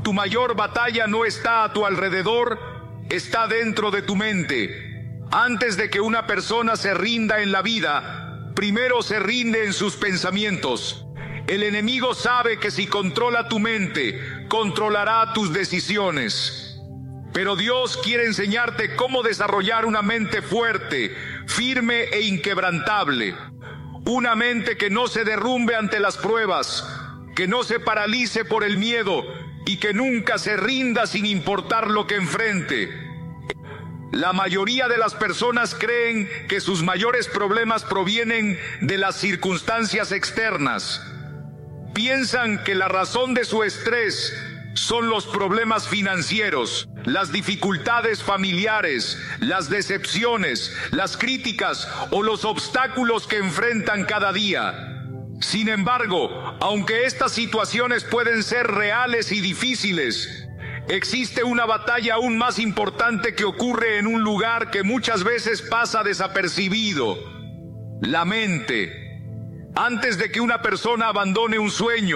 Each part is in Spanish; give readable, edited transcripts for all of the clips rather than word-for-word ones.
Tu mayor batalla no está a tu alrededor, está dentro de tu mente. Antes de que una persona se rinda en la vida, primero se rinde en sus pensamientos. El enemigo sabe que si controla tu mente, controlará tus decisiones. Pero Dios quiere enseñarte cómo desarrollar una mente fuerte, firme e inquebrantable. Una mente que no se derrumbe ante las pruebas, que no se paralice por el miedo y que nunca se rinda sin importar lo que enfrente. La mayoría de las personas creen que sus mayores problemas provienen de las circunstancias externas. Piensan que la razón de su estrés son los problemas financieros, las dificultades familiares, las decepciones, las críticas o los obstáculos que enfrentan cada día. Sin embargo, aunque estas situaciones pueden ser reales y difíciles, existe una batalla aún más importante que ocurre en un lugar que muchas veces pasa desapercibido: la mente. Antes de que una persona abandone un sueño,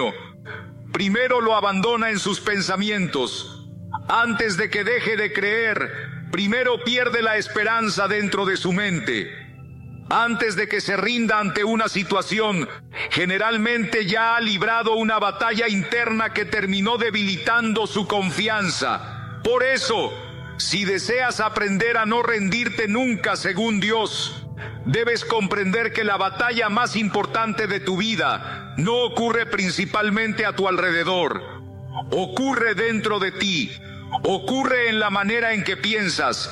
primero lo abandona en sus pensamientos. Antes de que deje de creer, primero pierde la esperanza dentro de su mente. Antes de que se rinda ante una situación, generalmente ya ha librado una batalla interna que terminó debilitando su confianza. Por eso, si deseas aprender a no rendirte nunca según Dios, debes comprender que la batalla más importante de tu vida no ocurre principalmente a tu alrededor. Ocurre dentro de ti, ocurre en la manera en que piensas,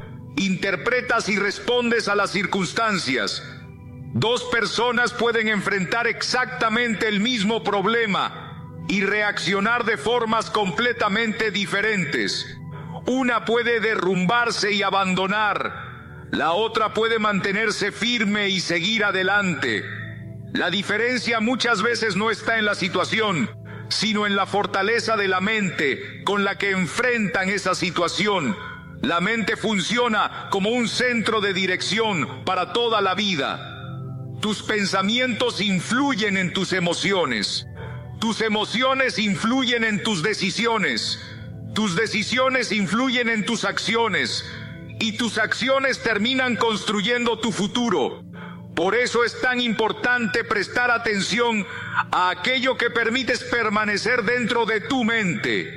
interpretas y respondes a las circunstancias. Dos personas pueden enfrentar exactamente el mismo problema y reaccionar de formas completamente diferentes. Una puede derrumbarse y abandonar, la otra puede mantenerse firme y seguir adelante. La diferencia muchas veces no está en la situación, sino en la fortaleza de la mente con la que enfrentan esa situación. La mente funciona como un centro de dirección para toda la vida. Tus pensamientos influyen en tus emociones. Tus emociones influyen en tus decisiones. Tus decisiones influyen en tus acciones. Y tus acciones terminan construyendo tu futuro. Por eso es tan importante prestar atención a aquello que permites permanecer dentro de tu mente.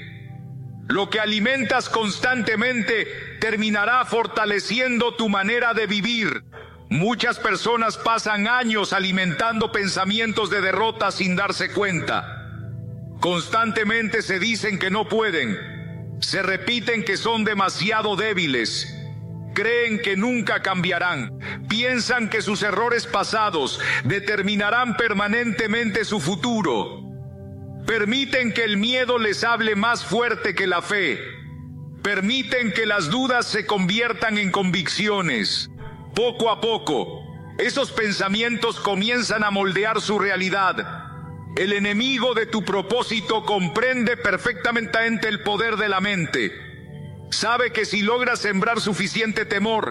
Lo que alimentas constantemente terminará fortaleciendo tu manera de vivir. Muchas personas pasan años alimentando pensamientos de derrota sin darse cuenta. Constantemente se dicen que no pueden. Se repiten que son demasiado débiles. Creen que nunca cambiarán. Piensan que sus errores pasados determinarán permanentemente su futuro. Permiten que el miedo les hable más fuerte que la fe. Permiten que las dudas se conviertan en convicciones. Poco a poco, esos pensamientos comienzan a moldear su realidad. El enemigo de tu propósito comprende perfectamente el poder de la mente. Sabe que si logras sembrar suficiente temor,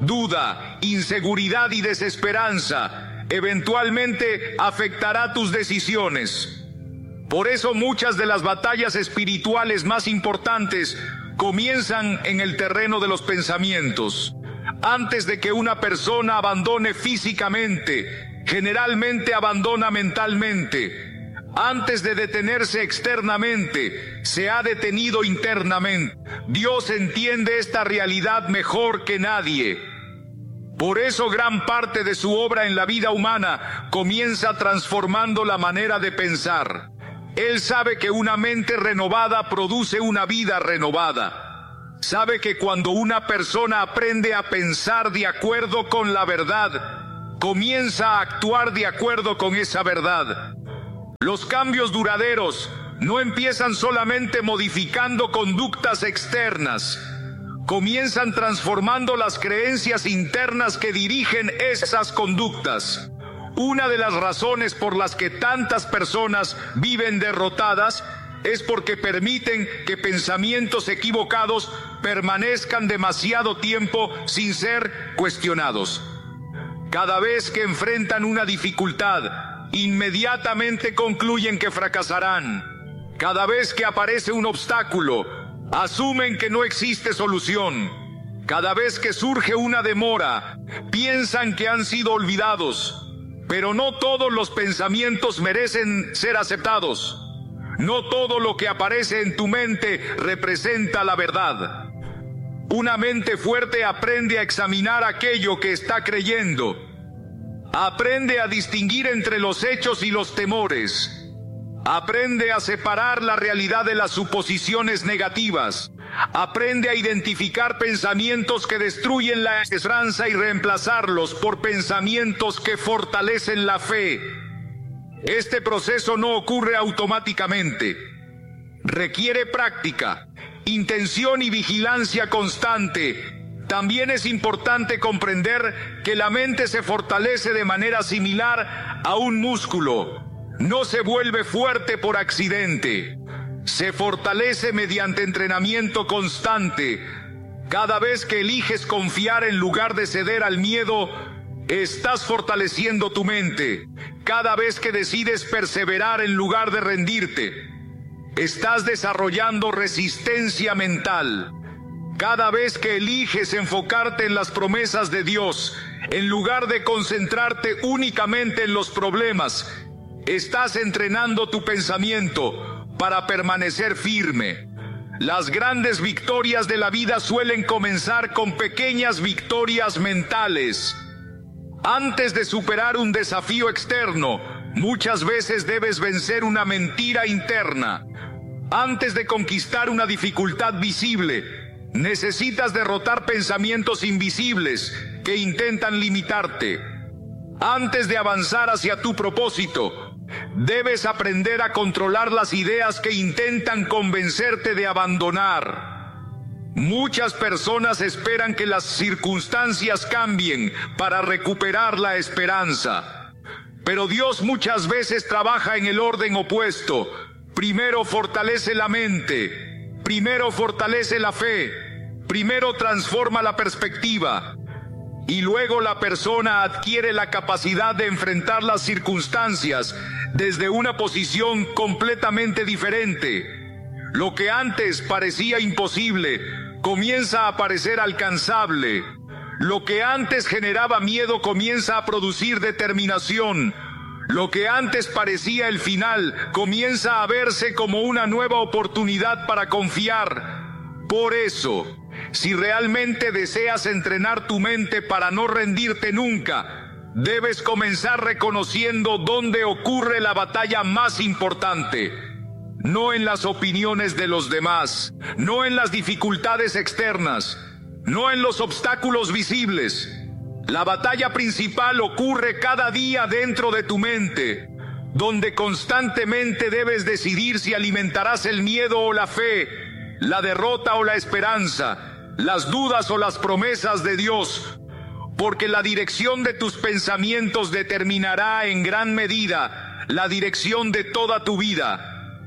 duda, inseguridad y desesperanza, eventualmente afectará tus decisiones. Por eso muchas de las batallas espirituales más importantes comienzan en el terreno de los pensamientos. Antes de que una persona abandone físicamente, generalmente abandona mentalmente. Antes de detenerse externamente, se ha detenido internamente. Dios entiende esta realidad mejor que nadie. Por eso gran parte de su obra en la vida humana comienza transformando la manera de pensar. Él sabe que una mente renovada produce una vida renovada. Sabe que cuando una persona aprende a pensar de acuerdo con la verdad, comienza a actuar de acuerdo con esa verdad. Los cambios duraderos no empiezan solamente modificando conductas externas, comienzan transformando las creencias internas que dirigen esas conductas. Una de las razones por las que tantas personas viven derrotadas es porque permiten que pensamientos equivocados permanezcan demasiado tiempo sin ser cuestionados. Cada vez que enfrentan una dificultad, inmediatamente concluyen que fracasarán. Cada vez que aparece un obstáculo, asumen que no existe solución. Cada vez que surge una demora, piensan que han sido olvidados. Pero no todos los pensamientos merecen ser aceptados. No todo lo que aparece en tu mente representa la verdad. Una mente fuerte aprende a examinar aquello que está creyendo. Aprende a distinguir entre los hechos y los temores. Aprende a separar la realidad de las suposiciones negativas. Aprende a identificar pensamientos que destruyen la esperanza y reemplazarlos por pensamientos que fortalecen la fe. Este proceso no ocurre automáticamente. Requiere práctica, intención y vigilancia constante. También es importante comprender que la mente se fortalece de manera similar a un músculo. No se vuelve fuerte por accidente. Se fortalece mediante entrenamiento constante. Cada vez que eliges confiar en lugar de ceder al miedo, estás fortaleciendo tu mente. Cada vez que decides perseverar en lugar de rendirte, estás desarrollando resistencia mental. Cada vez que eliges enfocarte en las promesas de Dios, en lugar de concentrarte únicamente en los problemas, estás entrenando tu pensamiento para permanecer firme. Las grandes victorias de la vida suelen comenzar con pequeñas victorias mentales. Antes de superar un desafío externo, muchas veces debes vencer una mentira interna. Antes de conquistar una dificultad visible, necesitas derrotar pensamientos invisibles que intentan limitarte. Antes de avanzar hacia tu propósito, debes aprender a controlar las ideas que intentan convencerte de abandonar. Muchas personas esperan que las circunstancias cambien para recuperar la esperanza. Pero Dios muchas veces trabaja en el orden opuesto. Primero fortalece la mente, primero fortalece la fe, primero transforma la perspectiva, y luego la persona adquiere la capacidad de enfrentar las circunstancias desde una posición completamente diferente. Lo que antes parecía imposible comienza a parecer alcanzable. Lo que antes generaba miedo comienza a producir determinación. Lo que antes parecía el final comienza a verse como una nueva oportunidad para confiar. Por eso, si realmente deseas entrenar tu mente para no rendirte nunca, debes comenzar reconociendo dónde ocurre la batalla más importante. No en las opiniones de los demás, no en las dificultades externas, no en los obstáculos visibles. La batalla principal ocurre cada día dentro de tu mente, donde constantemente debes decidir si alimentarás el miedo o la fe, la derrota o la esperanza, las dudas o las promesas de Dios, porque la dirección de tus pensamientos determinará en gran medida la dirección de toda tu vida.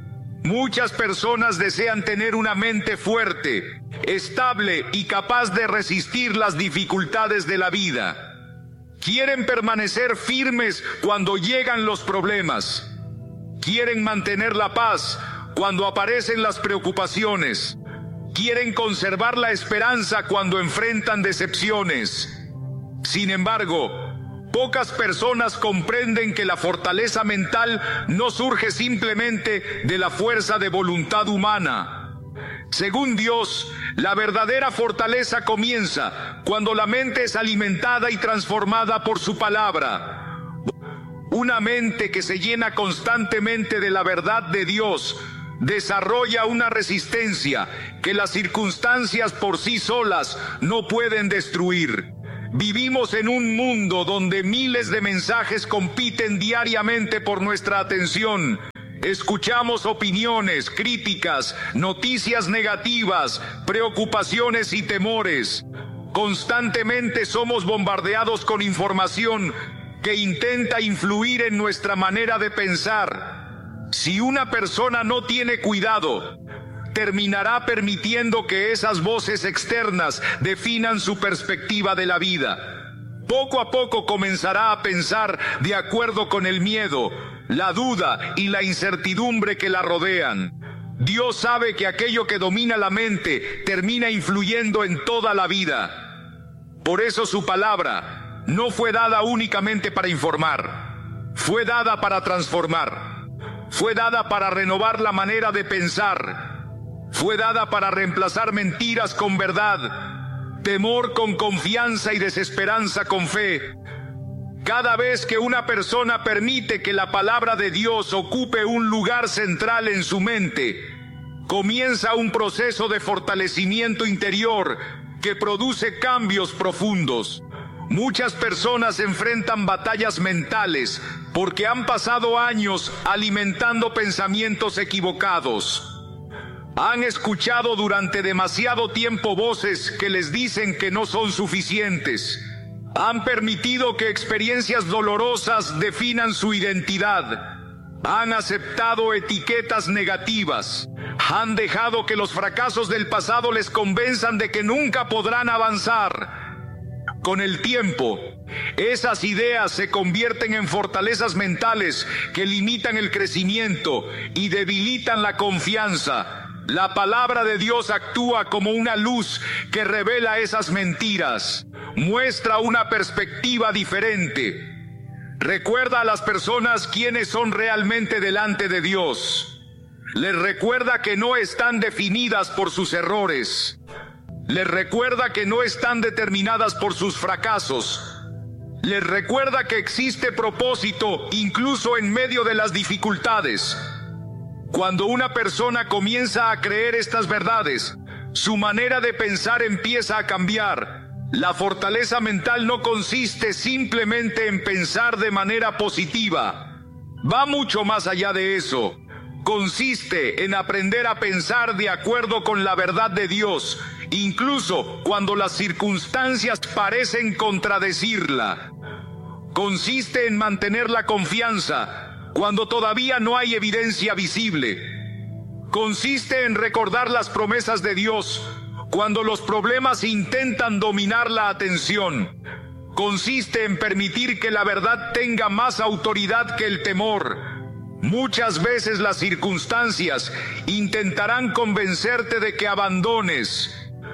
Muchas personas desean tener una mente fuerte, estable y capaz de resistir las dificultades de la vida. Quieren permanecer firmes cuando llegan los problemas. Quieren mantener la paz cuando aparecen las preocupaciones. Quieren conservar la esperanza cuando enfrentan decepciones. Sin embargo, pocas personas comprenden que la fortaleza mental no surge simplemente de la fuerza de voluntad humana. Según Dios, la verdadera fortaleza comienza cuando la mente es alimentada y transformada por su palabra. Una mente que se llena constantemente de la verdad de Dios desarrolla una resistencia que las circunstancias por sí solas no pueden destruir. Vivimos en un mundo donde miles de mensajes compiten diariamente por nuestra atención. Escuchamos opiniones, críticas, noticias negativas, preocupaciones y temores. Constantemente somos bombardeados con información que intenta influir en nuestra manera de pensar. Si una persona no tiene cuidado, terminará permitiendo que esas voces externas definan su perspectiva de la vida. Poco a poco comenzará a pensar de acuerdo con el miedo, la duda y la incertidumbre que la rodean. Dios sabe que aquello que domina la mente termina influyendo en toda la vida. Por eso su palabra no fue dada únicamente para informar, fue dada para transformar, fue dada para renovar la manera de pensar, fue dada para reemplazar mentiras con verdad, temor con confianza y desesperanza con fe. Cada vez que una persona permite que la palabra de Dios ocupe un lugar central en su mente, comienza un proceso de fortalecimiento interior que produce cambios profundos. Muchas personas enfrentan batallas mentales porque han pasado años alimentando pensamientos equivocados. Han escuchado durante demasiado tiempo voces que les dicen que no son suficientes. Han permitido que experiencias dolorosas definan su identidad. Han aceptado etiquetas negativas. Han dejado que los fracasos del pasado les convenzan de que nunca podrán avanzar. Con el tiempo, esas ideas se convierten en fortalezas mentales que limitan el crecimiento y debilitan la confianza. La palabra de Dios actúa como una luz que revela esas mentiras. Muestra una perspectiva diferente. Recuerda a las personas quiénes son realmente delante de Dios. Les recuerda que no están definidas por sus errores. Les recuerda que no están determinadas por sus fracasos. Les recuerda que existe propósito incluso en medio de las dificultades. Cuando una persona comienza a creer estas verdades, su manera de pensar empieza a cambiar. La fortaleza mental no consiste simplemente en pensar de manera positiva. Va mucho más allá de eso. Consiste en aprender a pensar de acuerdo con la verdad de Dios, incluso cuando las circunstancias parecen contradecirla. Consiste en mantener la confianza cuando todavía no hay evidencia visible. Consiste en recordar las promesas de Dios cuando los problemas intentan dominar la atención. Consiste en permitir que la verdad tenga más autoridad que el temor. Muchas veces las circunstancias intentarán convencerte de que abandones.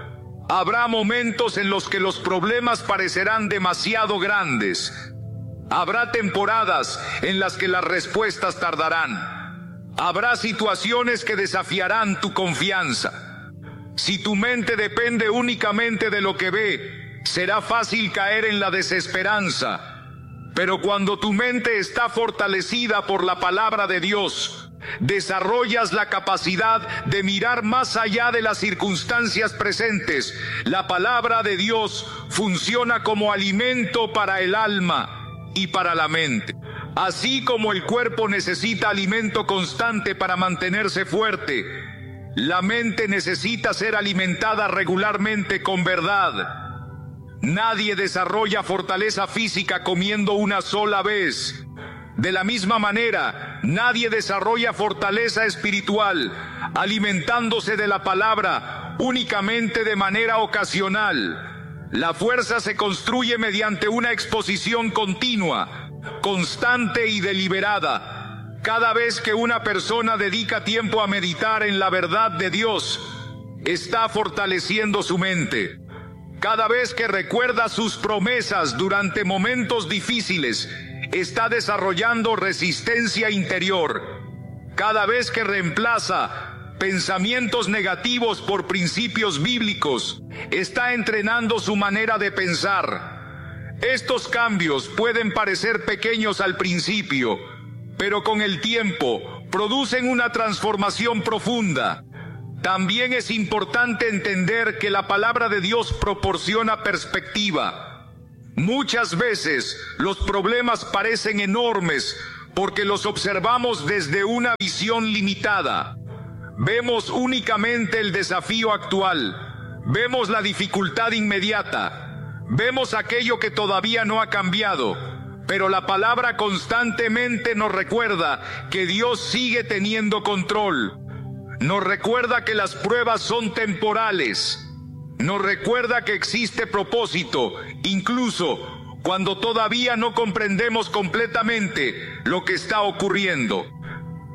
Habrá momentos en los que los problemas parecerán demasiado grandes. Habrá temporadas en las que las respuestas tardarán. Habrá situaciones que desafiarán tu confianza. Si tu mente depende únicamente de lo que ve, será fácil caer en la desesperanza. Pero cuando tu mente está fortalecida por la palabra de Dios, desarrollas la capacidad de mirar más allá de las circunstancias presentes. La palabra de Dios funciona como alimento para el alma y para la mente. Así como el cuerpo necesita alimento constante para mantenerse fuerte, la mente necesita ser alimentada regularmente con verdad. Nadie desarrolla fortaleza física comiendo una sola vez. De la misma manera, nadie desarrolla fortaleza espiritual alimentándose de la palabra únicamente de manera ocasional. La fuerza se construye mediante una exposición continua, constante y deliberada. Cada vez que una persona dedica tiempo a meditar en la verdad de Dios, está fortaleciendo su mente. Cada vez que recuerda sus promesas durante momentos difíciles, está desarrollando resistencia interior. Cada vez que reemplaza pensamientos negativos por principios bíblicos, está entrenando su manera de pensar. Estos cambios pueden parecer pequeños al principio, pero con el tiempo producen una transformación profunda. También es importante entender que la palabra de Dios proporciona perspectiva. Muchas veces los problemas parecen enormes porque los observamos desde una visión limitada. Vemos únicamente el desafío actual, vemos la dificultad inmediata, vemos aquello que todavía no ha cambiado, pero la palabra constantemente nos recuerda que Dios sigue teniendo control. Nos recuerda que las pruebas son temporales. Nos recuerda que existe propósito, incluso cuando todavía no comprendemos completamente lo que está ocurriendo.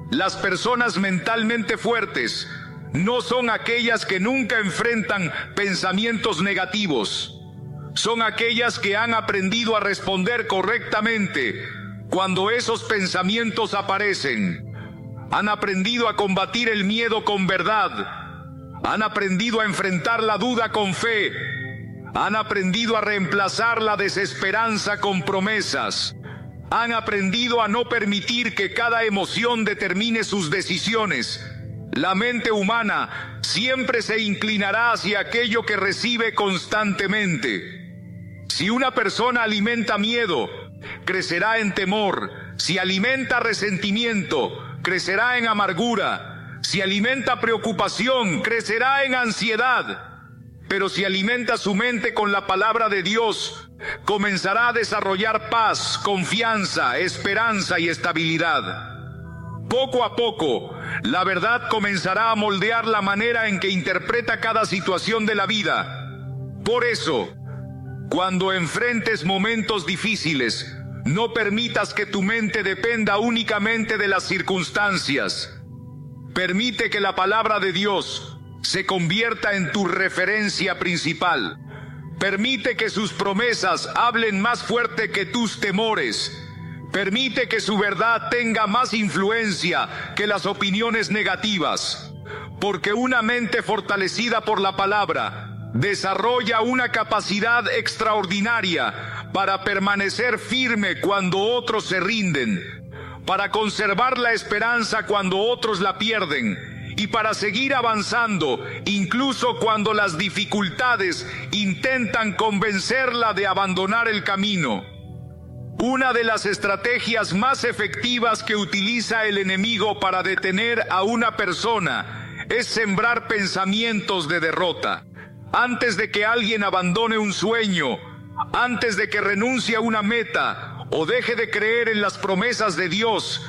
Las personas mentalmente fuertes no son aquellas que nunca enfrentan pensamientos negativos. Son aquellas que han aprendido a responder correctamente cuando esos pensamientos aparecen. Han aprendido a combatir el miedo con verdad. Han aprendido a enfrentar la duda con fe. Han aprendido a reemplazar la desesperanza con promesas. Han aprendido a no permitir que cada emoción determine sus decisiones. La mente humana siempre se inclinará hacia aquello que recibe constantemente. Si una persona alimenta miedo, crecerá en temor. Si alimenta resentimiento, crecerá en amargura. Si alimenta preocupación, crecerá en ansiedad. Pero si alimenta su mente con la palabra de Dios, comenzará a desarrollar paz, confianza, esperanza y estabilidad. Poco a poco, la verdad comenzará a moldear la manera en que interpreta cada situación de la vida. Por eso, cuando enfrentes momentos difíciles, no permitas que tu mente dependa únicamente de las circunstancias. Permite que la palabra de Dios se convierta en tu referencia principal. Permite que sus promesas hablen más fuerte que tus temores. Permite que su verdad tenga más influencia que las opiniones negativas. Porque una mente fortalecida por la palabra desarrolla una capacidad extraordinaria para permanecer firme cuando otros se rinden, para conservar la esperanza cuando otros la pierden y para seguir avanzando incluso cuando las dificultades intentan convencerla de abandonar el camino. Una de las estrategias más efectivas que utiliza el enemigo para detener a una persona es sembrar pensamientos de derrota. Antes de que alguien abandone un sueño, antes de que renuncie a una meta o deje de creer en las promesas de Dios,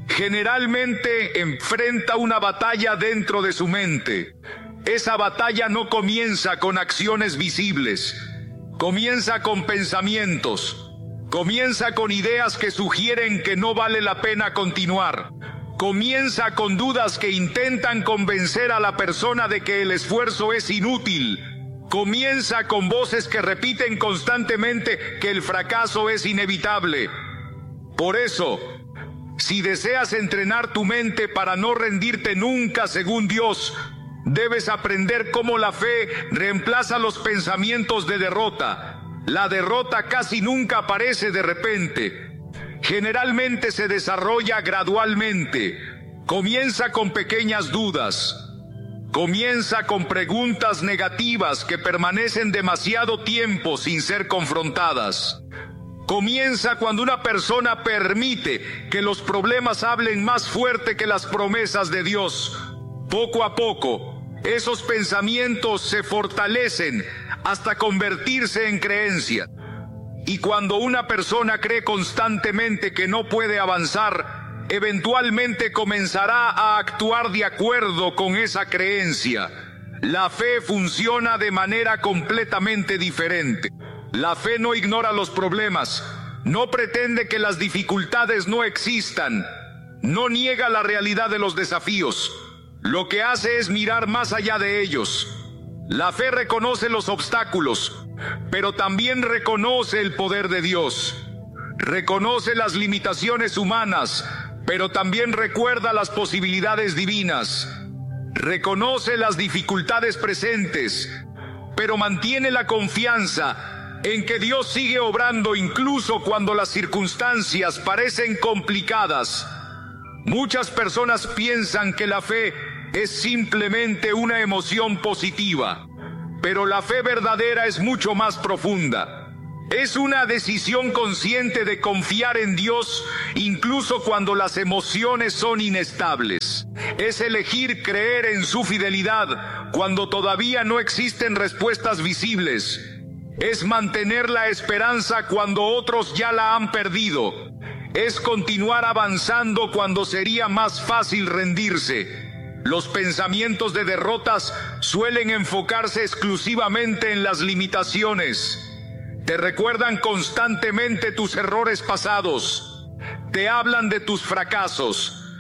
generalmente enfrenta una batalla dentro de su mente. Esa batalla no comienza con acciones visibles, comienza con pensamientos, comienza con ideas que sugieren que no vale la pena continuar. Comienza con dudas que intentan convencer a la persona de que el esfuerzo es inútil. Comienza con voces que repiten constantemente que el fracaso es inevitable. Por eso, si deseas entrenar tu mente para no rendirte nunca según Dios, debes aprender cómo la fe reemplaza los pensamientos de derrota. La derrota casi nunca aparece de repente. Generalmente se desarrolla gradualmente. Comienza con pequeñas dudas. Comienza con preguntas negativas que permanecen demasiado tiempo sin ser confrontadas. Comienza cuando una persona permite que los problemas hablen más fuerte que las promesas de Dios. Poco a poco, esos pensamientos se fortalecen hasta convertirse en creencias. Y cuando una persona cree constantemente que no puede avanzar, eventualmente comenzará a actuar de acuerdo con esa creencia. La fe funciona de manera completamente diferente. La fe no ignora los problemas, no pretende que las dificultades no existan, no niega la realidad de los desafíos. Lo que hace es mirar más allá de ellos. La fe reconoce los obstáculos, pero también reconoce el poder de Dios. Reconoce las limitaciones humanas, pero también recuerda las posibilidades divinas. Reconoce las dificultades presentes, pero mantiene la confianza en que Dios sigue obrando incluso cuando las circunstancias parecen complicadas. Muchas personas piensan que la fe es simplemente una emoción positiva, pero la fe verdadera es mucho más profunda. Es una decisión consciente de confiar en Dios incluso cuando las emociones son inestables. Es elegir creer en su fidelidad cuando todavía no existen respuestas visibles. Es mantener la esperanza cuando otros ya la han perdido. Es continuar avanzando cuando sería más fácil rendirse. Los pensamientos de derrotas suelen enfocarse exclusivamente en las limitaciones. Te recuerdan constantemente tus errores pasados. Te hablan de tus fracasos.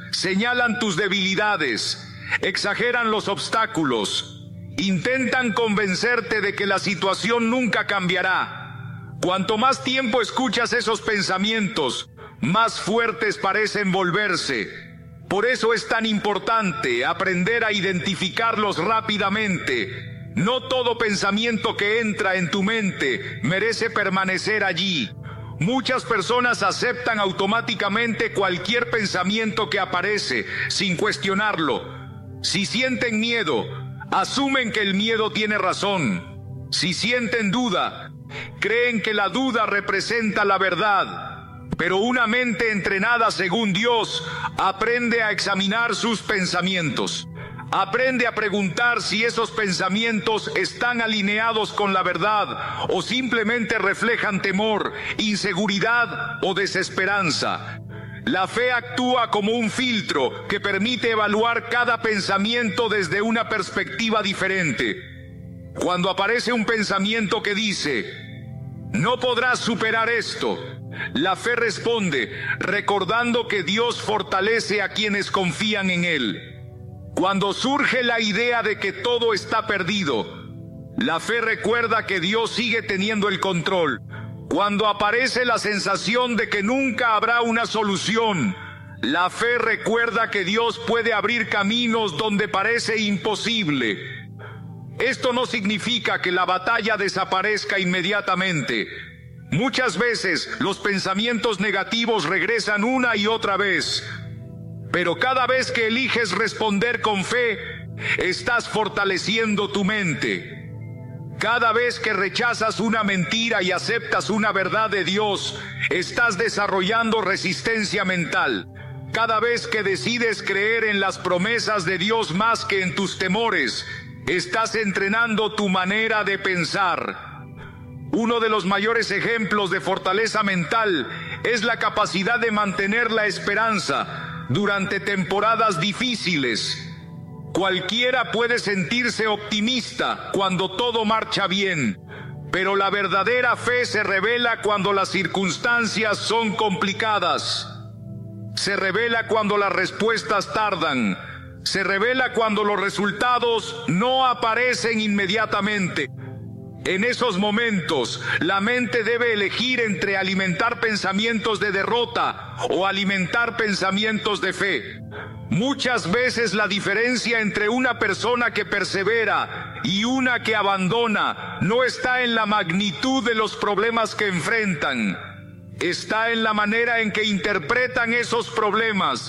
señalan tus debilidades, exageran los obstáculos, intentan convencerte de que la situación nunca cambiará. Cuanto más tiempo escuchas esos pensamientos, más fuertes parecen volverse. Por eso es tan importante aprender a identificarlos rápidamente. No todo pensamiento que entra en tu mente merece permanecer allí. Muchas personas aceptan automáticamente cualquier pensamiento que aparece, sin cuestionarlo. Si sienten miedo, asumen que el miedo tiene razón. Si sienten duda, creen que la duda representa la verdad. Pero una mente entrenada según Dios aprende a examinar sus pensamientos. Aprende a preguntar si esos pensamientos están alineados con la verdad o simplemente reflejan temor, inseguridad o desesperanza. La fe actúa como un filtro que permite evaluar cada pensamiento desde una perspectiva diferente. Cuando aparece un pensamiento que dice, "No podrás superar esto", la fe responde, recordando que Dios fortalece a quienes confían en Él. Cuando surge la idea de que todo está perdido, la fe recuerda que Dios sigue teniendo el control. Cuando aparece la sensación de que nunca habrá una solución, la fe recuerda que Dios puede abrir caminos donde parece imposible. Esto no significa que la batalla desaparezca inmediatamente. Muchas veces los pensamientos negativos regresan una y otra vez. Pero cada vez que eliges responder con fe, estás fortaleciendo tu mente. Cada vez que rechazas una mentira y aceptas una verdad de Dios, estás desarrollando resistencia mental. Cada vez que decides creer en las promesas de Dios más que en tus temores, estás entrenando tu manera de pensar. Uno de los mayores ejemplos de fortaleza mental es la capacidad de mantener la esperanza durante temporadas difíciles. Cualquiera puede sentirse optimista cuando todo marcha bien, pero la verdadera fe se revela cuando las circunstancias son complicadas. Se revela cuando las respuestas tardan. Se revela cuando los resultados no aparecen inmediatamente. En esos momentos, la mente debe elegir entre alimentar pensamientos de derrota o alimentar pensamientos de fe. Muchas veces la diferencia entre una persona que persevera y una que abandona no está en la magnitud de los problemas que enfrentan. Está en la manera en que interpretan esos problemas.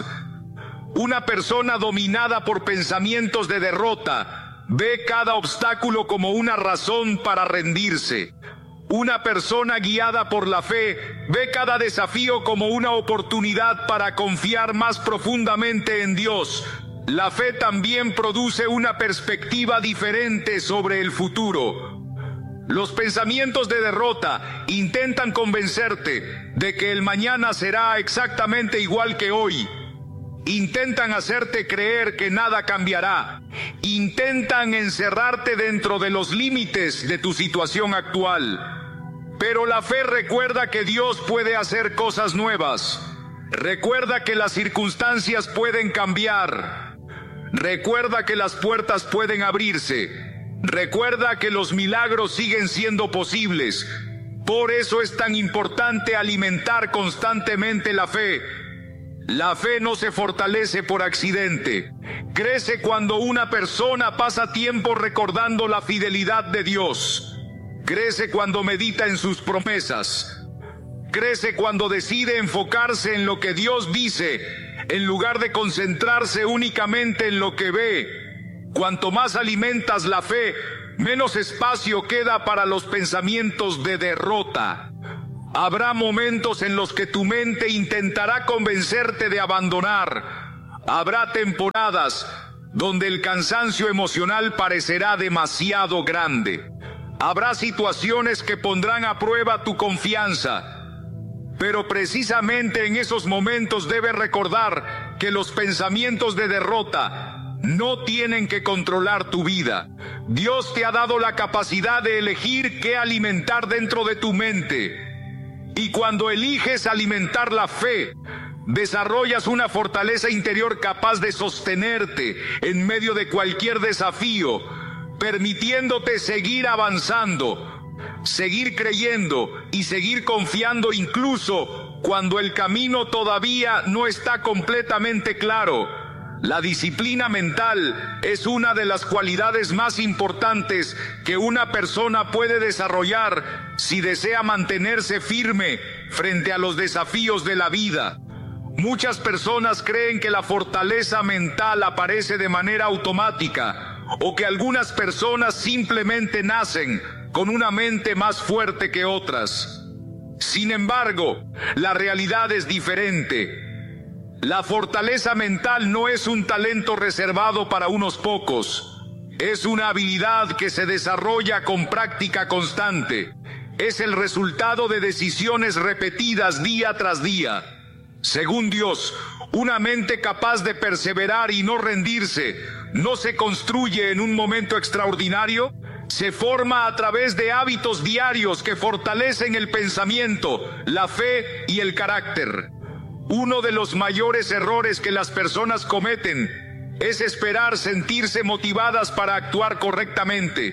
Una persona dominada por pensamientos de derrota ve cada obstáculo como una razón para rendirse. Una persona guiada por la fe ve cada desafío como una oportunidad para confiar más profundamente en Dios. La fe también produce una perspectiva diferente sobre el futuro. Los pensamientos de derrota intentan convencerte de que el mañana será exactamente igual que hoy. Intentan hacerte creer que nada cambiará. Intentan encerrarte dentro de los límites de tu situación actual. Pero la fe recuerda que Dios puede hacer cosas nuevas. Recuerda que las circunstancias pueden cambiar. Recuerda que las puertas pueden abrirse. Recuerda que los milagros siguen siendo posibles. Por eso es tan importante alimentar constantemente la fe. La fe no se fortalece por accidente. Crece cuando una persona pasa tiempo recordando la fidelidad de Dios. Crece cuando medita en sus promesas. Crece cuando decide enfocarse en lo que Dios dice, en lugar de concentrarse únicamente en lo que ve. Cuanto más alimentas la fe, menos espacio queda para los pensamientos de derrota. Habrá momentos en los que tu mente intentará convencerte de abandonar. Habrá temporadas donde el cansancio emocional parecerá demasiado grande. Habrá situaciones que pondrán a prueba tu confianza. Pero precisamente en esos momentos debes recordar que los pensamientos de derrota no tienen que controlar tu vida. Dios te ha dado la capacidad de elegir qué alimentar dentro de tu mente. Y cuando eliges alimentar la fe, Desarrollas una fortaleza interior capaz de sostenerte en medio de cualquier desafío, permitiéndote seguir avanzando, seguir creyendo y seguir confiando incluso cuando el camino todavía no está completamente claro. La disciplina mental es una de las cualidades más importantes que una persona puede desarrollar si desea mantenerse firme frente a los desafíos de la vida. Muchas personas creen que la fortaleza mental aparece de manera automática o que algunas personas simplemente nacen con una mente más fuerte que otras. Sin embargo, la realidad es diferente. La fortaleza mental no es un talento reservado para unos pocos. Es una habilidad que se desarrolla con práctica constante. Es el resultado de decisiones repetidas día tras día. Según Dios, una mente capaz de perseverar y no rendirse no se construye en un momento extraordinario, se forma a través de hábitos diarios que fortalecen el pensamiento, la fe y el carácter. Uno de los mayores errores que las personas cometen es esperar sentirse motivadas para actuar correctamente.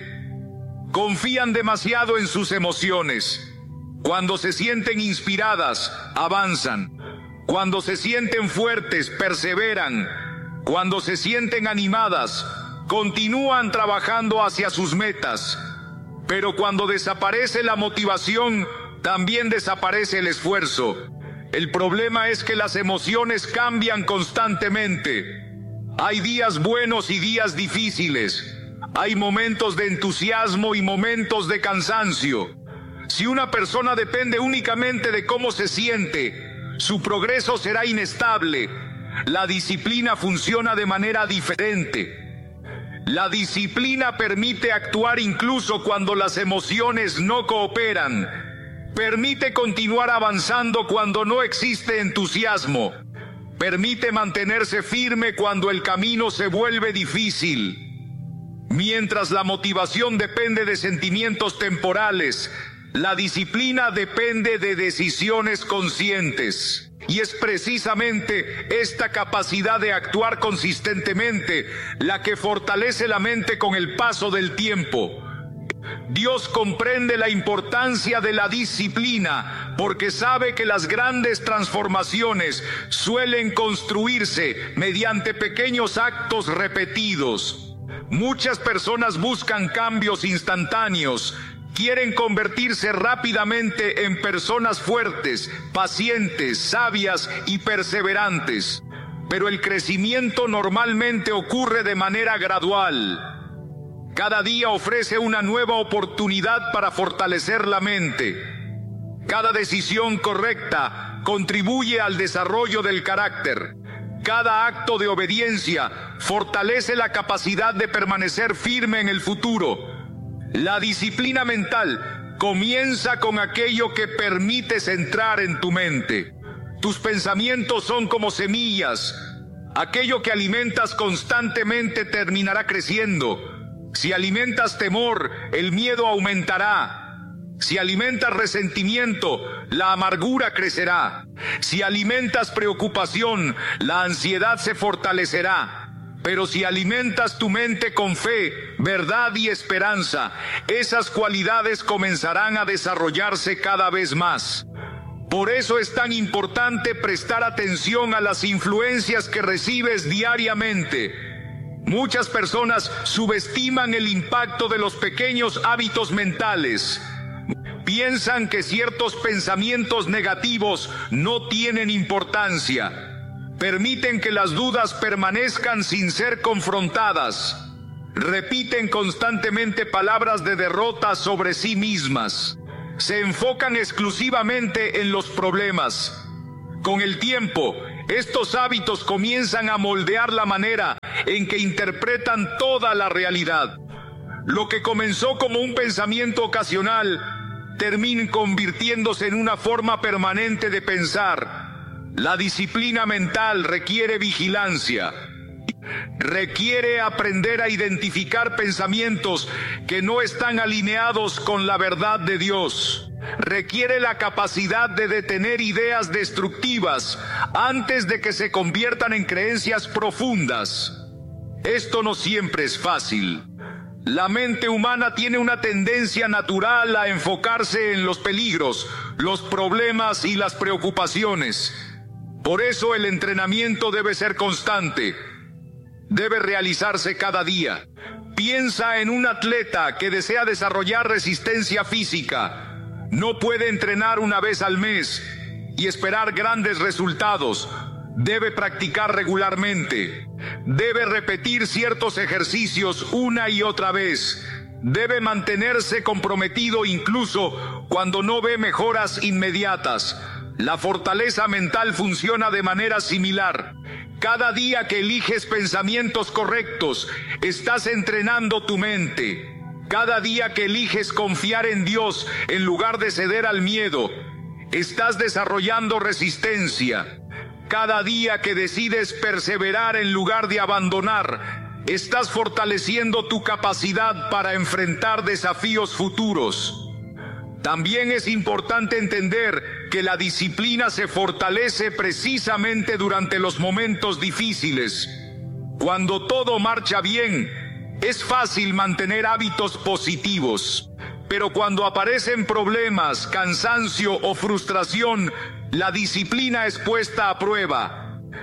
Confían demasiado en sus emociones. Cuando se sienten inspiradas, avanzan. Cuando se sienten fuertes, perseveran. Cuando se sienten animadas, continúan trabajando hacia sus metas. Pero cuando desaparece la motivación, también desaparece el esfuerzo. El problema es que las emociones cambian constantemente. Hay días buenos y días difíciles. Hay momentos de entusiasmo y momentos de cansancio. Si una persona depende únicamente de cómo se siente, su progreso será inestable. La disciplina funciona de manera diferente. La disciplina permite actuar incluso cuando las emociones no cooperan. Permite continuar avanzando cuando no existe entusiasmo. Permite mantenerse firme cuando el camino se vuelve difícil. Mientras la motivación depende de sentimientos temporales, la disciplina depende de decisiones conscientes. Y es precisamente esta capacidad de actuar consistentemente la que fortalece la mente con el paso del tiempo. Dios comprende la importancia de la disciplina porque sabe que las grandes transformaciones suelen construirse mediante pequeños actos repetidos. Muchas personas buscan cambios instantáneos, quieren convertirse rápidamente en personas fuertes, pacientes, sabias y perseverantes. Pero el crecimiento normalmente ocurre de manera gradual. Cada día ofrece una nueva oportunidad para fortalecer la mente. Cada decisión correcta contribuye al desarrollo del carácter. Cada acto de obediencia fortalece la capacidad de permanecer firme en el futuro. La disciplina mental comienza con aquello que permites entrar en tu mente. Tus pensamientos son como semillas. Aquello que alimentas constantemente terminará creciendo. Si alimentas temor, el miedo aumentará. Si alimentas resentimiento, la amargura crecerá. Si alimentas preocupación, la ansiedad se fortalecerá. Pero si alimentas tu mente con fe, verdad y esperanza, esas cualidades comenzarán a desarrollarse cada vez más. Por eso es tan importante prestar atención a las influencias que recibes diariamente. Muchas personas subestiman el impacto de los pequeños hábitos mentales. Piensan que ciertos pensamientos negativos no tienen importancia. Permiten que las dudas permanezcan sin ser confrontadas. Repiten constantemente palabras de derrota sobre sí mismas. Se enfocan exclusivamente en los problemas. Con el tiempo, estos hábitos comienzan a moldear la manera en que interpretan toda la realidad. Lo que comenzó como un pensamiento ocasional termina convirtiéndose en una forma permanente de pensar. La disciplina mental requiere vigilancia. Requiere aprender a identificar pensamientos que no están alineados con la verdad de Dios. Requiere la capacidad de detener ideas destructivas antes de que se conviertan en creencias profundas. Esto no siempre es fácil. La mente humana tiene una tendencia natural a enfocarse en los peligros, los problemas y las preocupaciones. Por eso el entrenamiento debe ser constante. Debe realizarse cada día. Piensa en un atleta que desea desarrollar resistencia física. No puede entrenar una vez al mes y esperar grandes resultados. Debe practicar regularmente. Debe repetir ciertos ejercicios una y otra vez. Debe mantenerse comprometido incluso cuando no ve mejoras inmediatas. La fortaleza mental funciona de manera similar. Cada día que eliges pensamientos correctos, estás entrenando tu mente. Cada día que eliges confiar en Dios en lugar de ceder al miedo, estás desarrollando resistencia. Cada día que decides perseverar en lugar de abandonar, estás fortaleciendo tu capacidad para enfrentar desafíos futuros. También es importante entender que la disciplina se fortalece precisamente durante los momentos difíciles. Cuando todo marcha bien, es fácil mantener hábitos positivos. Pero cuando aparecen problemas, cansancio o frustración, la disciplina es puesta a prueba.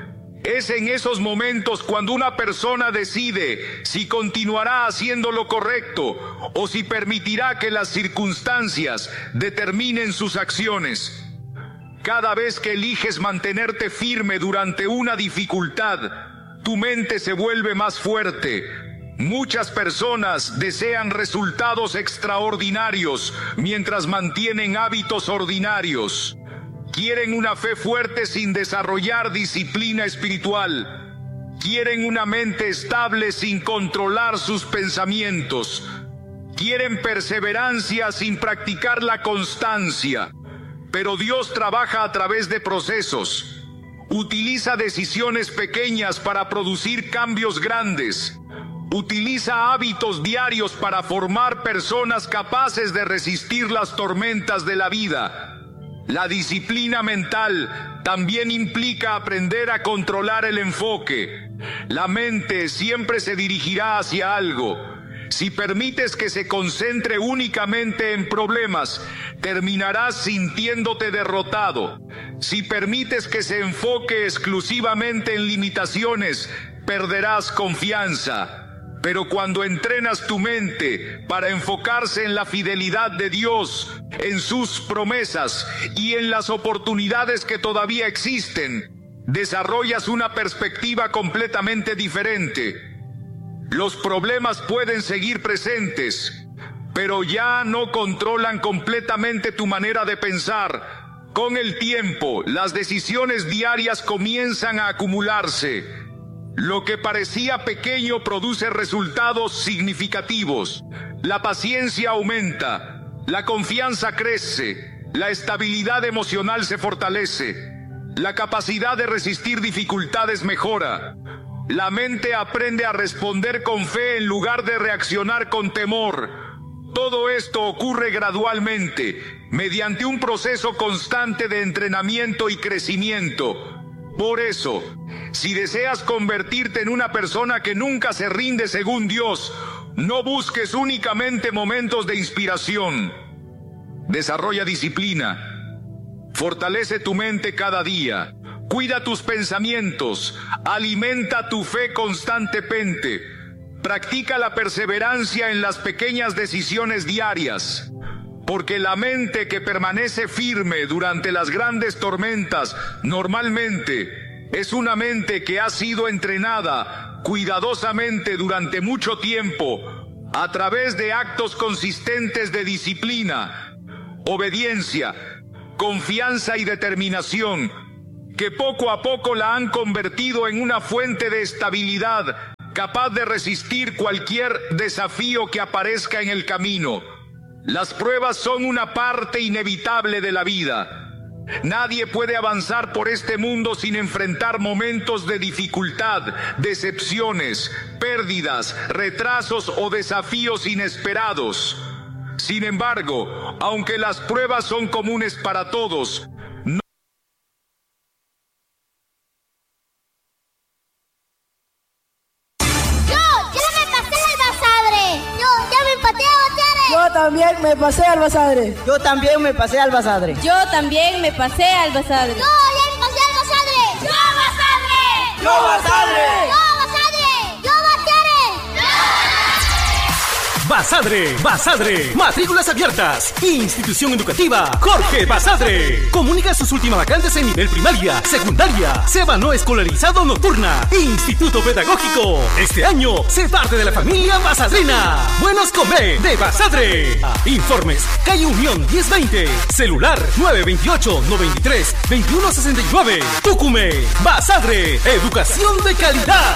Es en esos momentos cuando una persona decide si continuará haciendo lo correcto o si permitirá que las circunstancias determinen sus acciones. Cada vez que eliges mantenerte firme durante una dificultad, tu mente se vuelve más fuerte. Muchas personas desean resultados extraordinarios mientras mantienen hábitos ordinarios. Quieren una fe fuerte sin desarrollar disciplina espiritual. Quieren una mente estable sin controlar sus pensamientos. Quieren perseverancia sin practicar la constancia. Pero Dios trabaja a través de procesos. Utiliza decisiones pequeñas para producir cambios grandes. Utiliza hábitos diarios para formar personas capaces de resistir las tormentas de la vida. La disciplina mental también implica aprender a controlar el enfoque. La mente siempre se dirigirá hacia algo. Si permites que se concentre únicamente en problemas, terminarás sintiéndote derrotado. Si permites que se enfoque exclusivamente en limitaciones, perderás confianza. Pero cuando entrenas tu mente para enfocarse en la fidelidad de Dios, en sus promesas y en las oportunidades que todavía existen, desarrollas una perspectiva completamente diferente. Los problemas pueden seguir presentes, pero ya no controlan completamente tu manera de pensar. Con el tiempo, las decisiones diarias comienzan a acumularse. Lo que parecía pequeño produce resultados significativos. La paciencia aumenta, la confianza crece, la estabilidad emocional se fortalece, la capacidad de resistir dificultades mejora. La mente aprende a responder con fe en lugar de reaccionar con temor. Todo esto ocurre gradualmente, mediante un proceso constante de entrenamiento y crecimiento. Por eso, si deseas convertirte en una persona que nunca se rinde según Dios, no busques únicamente momentos de inspiración. Desarrolla disciplina. Fortalece tu mente cada día. Cuida tus pensamientos. Alimenta tu fe constantemente. Practica la perseverancia en las pequeñas decisiones diarias. Porque la mente que permanece firme durante las grandes tormentas normalmente es una mente que ha sido entrenada cuidadosamente durante mucho tiempo a través de actos consistentes de disciplina, obediencia, confianza y determinación, que poco a poco la han convertido en una fuente de estabilidad capaz de resistir cualquier desafío que aparezca en el camino. Las pruebas son una parte inevitable de la vida. Nadie puede avanzar por este mundo sin enfrentar momentos de dificultad, decepciones, pérdidas, retrasos o desafíos inesperados. Sin embargo, aunque las pruebas son comunes para todos, Yo también me pasé al Basadre. Yo también me pasé al Basadre. Yo también me pasé al Basadre. Yo ya me pasé al Basadre. ¡Yo Basadre! ¡Yo Basadre! ¡Yo Basadre! ¡Yo Basadre! Basadre, matrículas abiertas. Institución educativa Jorge Basadre. Comunica sus últimas vacantes en nivel primaria, secundaria, SEBA no escolarizado nocturna, Instituto Pedagógico. Este año, sé parte de la familia basadrina. Buenos con B de Basadre. Informes, calle Unión 1020, celular 928-93-2169. Tucumé, Basadre, educación de calidad.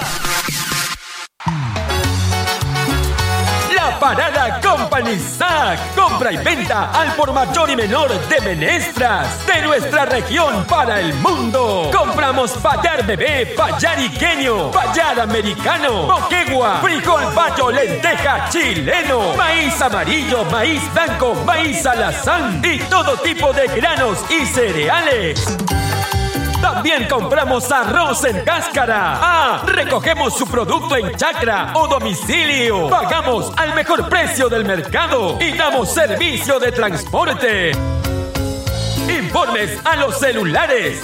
Parada Company SAC. Compra y venta al por mayor y menor de menestras de nuestra región para el mundo. Compramos payar bebé, payar iqueño, payar americano, moquegua, frijol payo, lenteja chileno, maíz amarillo, maíz blanco, maíz alazán y todo tipo de granos y cereales. También compramos arroz en cáscara. Recogemos su producto en chacra o domicilio. Pagamos al mejor precio del mercado y damos servicio de transporte. Informes a los celulares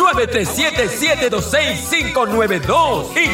937-726-592 y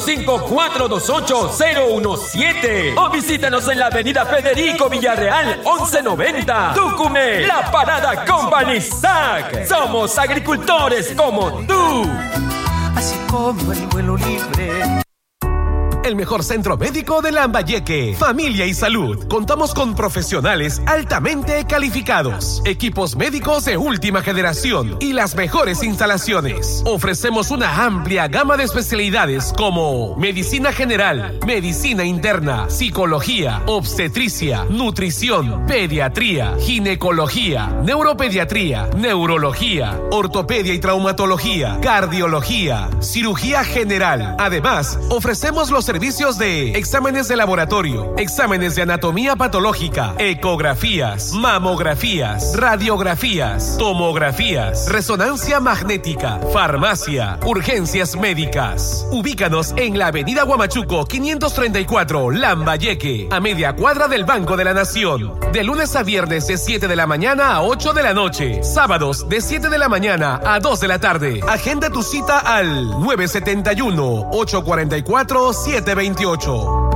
925-428-017. O visítanos en la avenida Federico Villarreal 1190. Tucumé, la Parada Company SAC. Somos agricultores como tú. Así como el vuelo libre. El mejor centro médico de Lambayeque. Familia y salud. Contamos con profesionales altamente calificados, equipos médicos de última generación y las mejores instalaciones. Ofrecemos una amplia gama de especialidades como medicina general, medicina interna, psicología, obstetricia, nutrición, pediatría, ginecología, neuropediatría, neurología, ortopedia y traumatología, cardiología, cirugía general. Además, ofrecemos los servicios de exámenes de laboratorio, exámenes de anatomía patológica, ecografías, mamografías, radiografías, tomografías, resonancia magnética, farmacia, urgencias médicas. Ubícanos en la avenida Huamachuco 534, Lambayeque, a media cuadra del Banco de la Nación. De lunes a viernes de 7 de la mañana a 8 de la noche. Sábados de 7 de la mañana a 2 de la tarde. Agenda tu cita al 971-844-728.